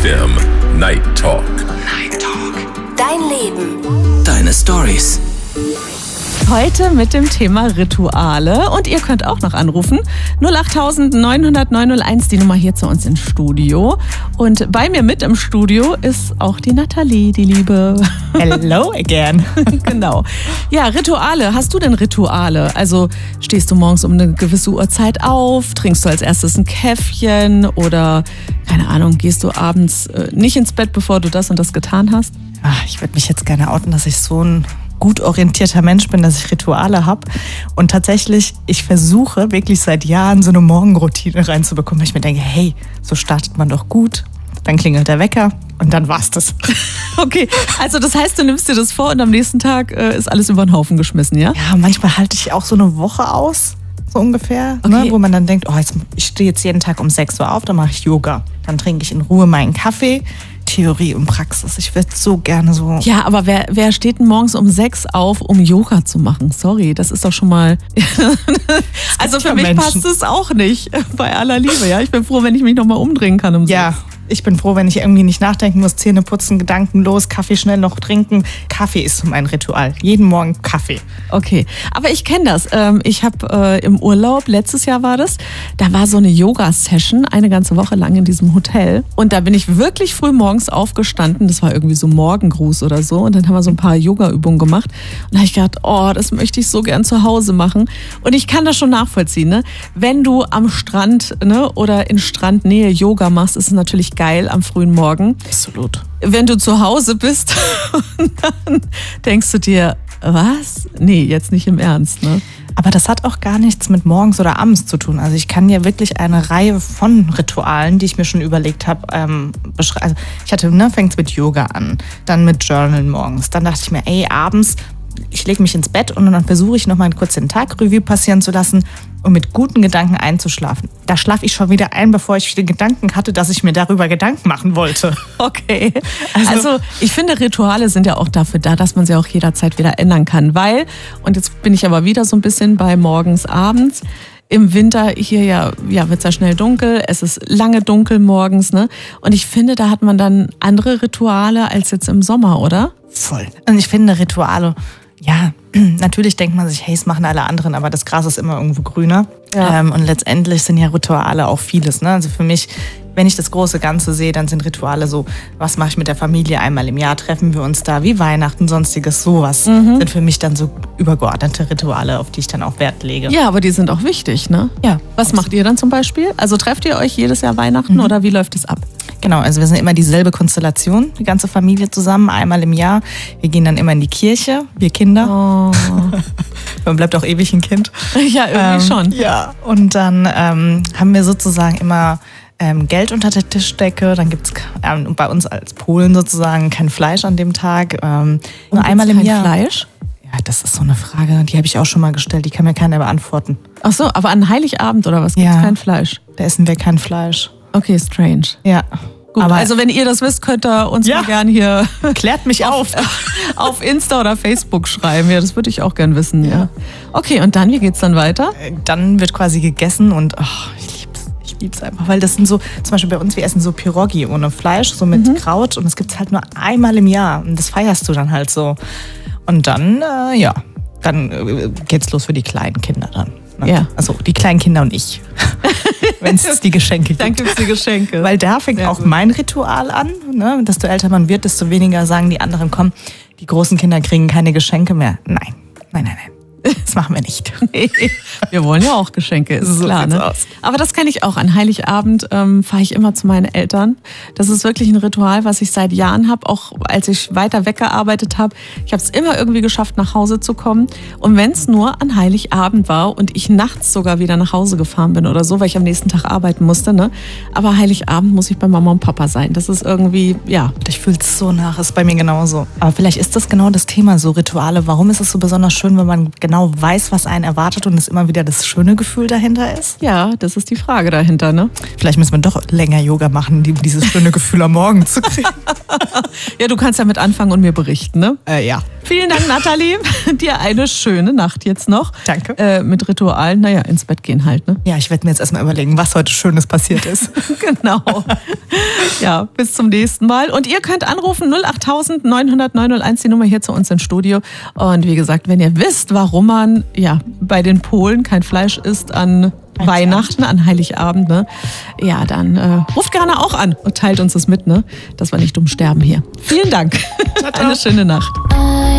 FM Night Talk. Night Talk. Dein Leben. Deine Stories. Heute mit dem Thema Rituale und ihr könnt auch noch anrufen. 08000 901, die Nummer hier zu uns ins Studio. Und bei mir mit im Studio ist auch die Nathalie, die Liebe. Hello again. Genau. Ja, Rituale. Hast du denn Rituale? Also stehst du morgens um eine gewisse Uhrzeit auf? Trinkst du als erstes ein Käffchen? Oder, keine Ahnung, gehst du abends nicht ins Bett, bevor du das und das getan hast? Ich würde mich jetzt gerne outen, dass ich so ein gut orientierter Mensch bin, dass ich Rituale habe. Und tatsächlich, ich versuche wirklich seit Jahren so eine Morgenroutine reinzubekommen, weil ich mir denke, hey, so startet man doch gut. Dann klingelt der Wecker und dann war's das. Okay, also das heißt, du nimmst dir das vor und am nächsten Tag ist alles über den Haufen geschmissen, ja? Ja, manchmal halte ich auch so eine Woche aus, so ungefähr, okay. Ne, wo man dann denkt, ich stehe jetzt jeden Tag um 6 Uhr auf, dann mache ich Yoga. Dann trinke ich in Ruhe meinen Kaffee. Theorie und Praxis. Ich würde so gerne so... Ja, aber wer steht denn morgens um 6 auf, um Yoga zu machen? Sorry, das ist doch schon mal... Also für mich passt es auch nicht, bei aller Liebe. Ja, ich bin froh, wenn ich mich nochmal umdrehen kann um 6. Ja, ich bin froh, wenn ich irgendwie nicht nachdenken muss, Zähne putzen, gedankenlos, Kaffee schnell noch trinken. Kaffee ist so mein Ritual. Jeden Morgen Kaffee. Okay, aber ich kenne das. Ich habe im Urlaub, letztes Jahr war das, da war so eine Yoga-Session, eine ganze Woche lang in diesem Hotel. Und da bin ich wirklich früh morgens aufgestanden. Das war irgendwie so Morgengruß oder so. Und dann haben wir so ein paar Yoga-Übungen gemacht. Und da habe ich gedacht, das möchte ich so gern zu Hause machen. Und ich kann das schon nachvollziehen. Ne? Wenn du am Strand oder in Strandnähe Yoga machst, ist es natürlich geil am frühen Morgen. Absolut. Wenn du zu Hause bist und dann denkst du dir, was? Nee, jetzt nicht im Ernst, ne? Aber das hat auch gar nichts mit morgens oder abends zu tun. Also ich kann ja wirklich eine Reihe von Ritualen, die ich mir schon überlegt habe, beschreiben. Also ich hatte, fängt's mit Yoga an, dann mit Journal morgens. Dann dachte ich mir, abends, ich lege mich ins Bett und dann versuche ich nochmal kurz den Tag Revue passieren zu lassen und mit guten Gedanken einzuschlafen. Da schlafe ich schon wieder ein, bevor ich den Gedanken hatte, dass ich mir darüber Gedanken machen wollte. Okay. Also ich finde, Rituale sind ja auch dafür da, dass man sie auch jederzeit wieder ändern kann. Weil, und jetzt bin ich aber wieder so ein bisschen bei morgens, abends, im Winter hier wird es ja schnell dunkel, es ist lange dunkel morgens, ne? Und ich finde, da hat man dann andere Rituale als jetzt im Sommer, oder? Voll. Und ich finde Rituale, natürlich denkt man sich, es machen alle anderen, aber das Gras ist immer irgendwo grüner. Ja. Und letztendlich sind ja Rituale auch vieles. Ne? Also für mich, wenn ich das große Ganze sehe, dann sind Rituale so, was mache ich mit der Familie einmal im Jahr, treffen wir uns da, wie Weihnachten, sonstiges, sowas. Sind für mich dann so übergeordnete Rituale, auf die ich dann auch Wert lege. Ja, aber die sind auch wichtig, ne? Ja. Was macht ihr dann zum Beispiel? Also trefft ihr euch jedes Jahr Weihnachten oder wie läuft es ab? Genau, also wir sind immer dieselbe Konstellation, die ganze Familie zusammen, einmal im Jahr. Wir gehen dann immer in die Kirche, wir Kinder. Oh. Man bleibt auch ewig ein Kind. Ja, irgendwie schon. Ja, und dann haben wir sozusagen immer Geld unter der Tischdecke. Dann gibt es bei uns als Polen sozusagen kein Fleisch an dem Tag. Nur einmal im Jahr. Fleisch? Ja, das ist so eine Frage, die habe ich auch schon mal gestellt. Die kann mir keiner beantworten. Ach so, aber an Heiligabend oder was gibt's kein Fleisch? Da essen wir kein Fleisch. Okay, strange. Ja. Gut, aber also wenn ihr das wisst, könnt ihr uns mal gern hier klärt mich auf Insta oder Facebook schreiben. Ja, das würde ich auch gern wissen. Ja. Okay, und dann, wie geht's dann weiter? Dann wird quasi gegessen und ich lieb's einfach, weil das sind so, zum Beispiel bei uns, wir essen so Pierogi ohne Fleisch, so mit Kraut und das gibt's halt nur einmal im Jahr und das feierst du dann halt so. Und dann, dann geht's los für die kleinen Kinder dann. Ne? Ja. Also die kleinen Kinder und ich. Wenn es die Geschenke gibt. Dann gibt's die Geschenke. Weil da fängt auch mein Ritual an. Ne? Desto älter man wird, desto weniger sagen die anderen, komm, die großen Kinder kriegen keine Geschenke mehr. Nein. Das machen wir nicht. Nee, wir wollen ja auch Geschenke, ist so klar. Ne? Aus. Aber das kenne ich auch. An Heiligabend fahre ich immer zu meinen Eltern. Das ist wirklich ein Ritual, was ich seit Jahren habe, auch als ich weiter weggearbeitet habe. Ich habe es immer irgendwie geschafft, nach Hause zu kommen. Und wenn es nur an Heiligabend war und ich nachts sogar wieder nach Hause gefahren bin oder so, weil ich am nächsten Tag arbeiten musste. Ne? Aber Heiligabend muss ich bei Mama und Papa sein. Das ist irgendwie, Ich fühle es so nach, ist bei mir genauso. Aber vielleicht ist das genau das Thema, so Rituale. Warum ist es so besonders schön, wenn man genau weiß, was einen erwartet und es immer wieder das schöne Gefühl dahinter ist? Ja, das ist die Frage dahinter, ne? Vielleicht müssen wir doch länger Yoga machen, um dieses schöne Gefühl am Morgen zu kriegen. Ja, du kannst ja mit anfangen und mir berichten, ne? Ja. Vielen Dank, Nathalie. Dir eine schöne Nacht jetzt noch. Danke. Mit Ritualen, ins Bett gehen halt, ne? Ja, ich werde mir jetzt erstmal überlegen, was heute Schönes passiert ist. Genau. Ja, bis zum nächsten Mal. Und ihr könnt anrufen 08000 900 901, die Nummer hier zu uns ins Studio. Und wie gesagt, wenn ihr wisst, warum man bei den Polen kein Fleisch isst an Weihnachten, an Heiligabend, ne? Ja, dann ruft gerne auch an und teilt uns das mit, ne? Dass wir nicht dumm sterben hier. Vielen Dank. Eine schöne Nacht.